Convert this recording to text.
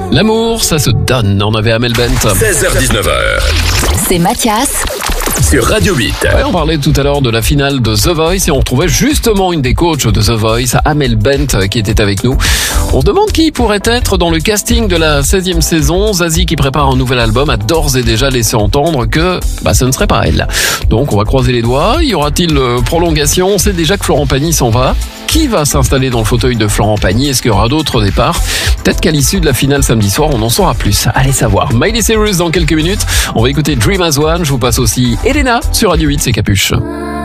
L'amour, ça se donne. On avait Amel Bent. 16h-19h. C'est Mathias. Sur Radio 8. Ouais, on parlait tout à l'heure de la finale de The Voice et on retrouvait justement une des coachs de The Voice, Amel Bent, qui était avec nous. On se demande qui pourrait être dans le casting de la 16e saison. Zazie, qui prépare un nouvel album, a d'ores et déjà laissé entendre que ce ne serait pas elle. Donc on va croiser les doigts. Y aura-t-il prolongation? On sait déjà que Florent Pagny s'en va. Qui va s'installer dans le fauteuil de Florent Pagny? Est-ce qu'il y aura d'autres départs? Peut-être qu'à l'issue de la finale samedi soir, on en saura plus. Allez savoir. Miley Cyrus dans quelques minutes. On va écouter Dream as One. Je vous passe aussi Elena sur Radio 8, c'est Capuche.